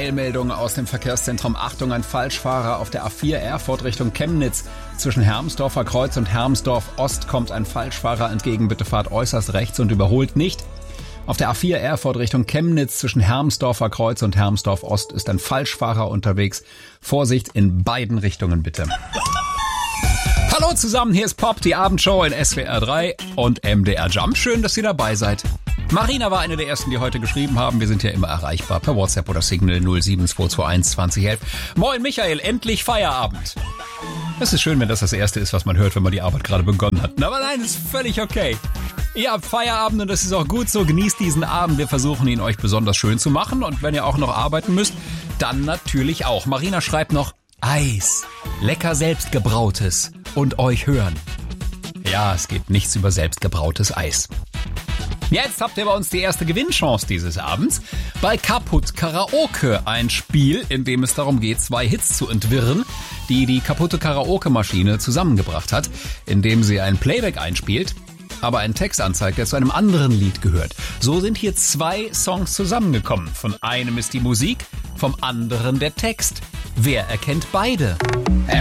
Eilmeldung aus dem Verkehrszentrum. Achtung, ein Falschfahrer auf der A4 Erfurt Richtung Chemnitz. Zwischen Hermsdorfer Kreuz und Hermsdorf Ost kommt ein Falschfahrer entgegen. Bitte fahrt äußerst rechts und überholt nicht. Auf der A4 Erfurt Richtung Chemnitz zwischen Hermsdorfer Kreuz und Hermsdorf Ost ist ein Falschfahrer unterwegs. Vorsicht in beiden Richtungen bitte. Hallo zusammen, hier ist Pop, die Abendshow in SWR 3 und MDR Jump. Schön, dass ihr dabei seid. Marina war eine der ersten, die heute geschrieben haben. Wir sind ja immer erreichbar per WhatsApp oder Signal 07221 2011. Moin Michael, endlich Feierabend. Es ist schön, wenn das Erste ist, was man hört, wenn man die Arbeit gerade begonnen hat. Aber nein, ist völlig okay. Ihr habt Feierabend und das ist auch gut so. Genießt diesen Abend. Wir versuchen ihn euch besonders schön zu machen. Und wenn ihr auch noch arbeiten müsst, dann natürlich auch. Marina schreibt noch, Eis, lecker selbstgebrautes und euch hören. Ja, es geht nichts über selbstgebrautes Eis. Jetzt habt ihr bei uns die erste Gewinnchance dieses Abends. Bei Kaputt Karaoke, ein Spiel, in dem es darum geht, 2 Hits zu entwirren, die die kaputte Karaoke-Maschine zusammengebracht hat, indem sie ein Playback einspielt, aber einen Text anzeigt, der zu einem anderen Lied gehört. So sind hier 2 Songs zusammengekommen. Von einem ist die Musik, vom anderen der Text. Wer erkennt beide?